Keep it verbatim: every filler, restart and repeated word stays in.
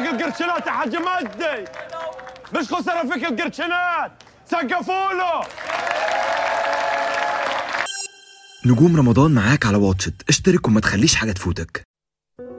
فيك القرشنات يا حاج مجدي، مش خسر فيك القرشنات، سقفوا له. نجوم رمضان معاك على واتشت، اشترك وما تخليش حاجة تفوتك.